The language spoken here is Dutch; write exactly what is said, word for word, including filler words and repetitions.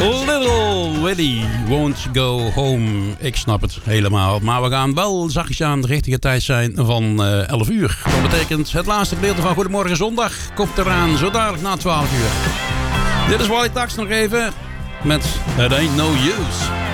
Little Willie, won't go home. Ik snap het helemaal. Maar we gaan wel zachtjes aan de richtige tijd zijn van uh, elf uur. Dat betekent het laatste gedeelte van Goedemorgen Zondag komt eraan zo dadelijk na twaalf uur. Dit is Wally Tax nog even met It Ain't No Use.